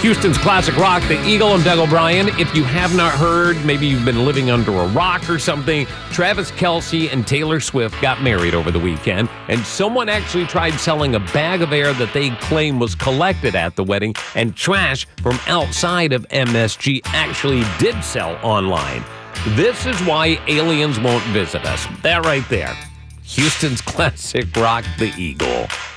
Houston's classic rock, The Eagle and Doug O'Brien. If you have not heard, maybe you've been living under a rock or something, Travis Kelce and Taylor Swift got married over the weekend, and someone actually tried selling a bag of air that they claim was collected at the wedding, and trash from outside of MSG actually did sell online. This is why aliens won't visit us. That right there. Houston's classic rock, The Eagle.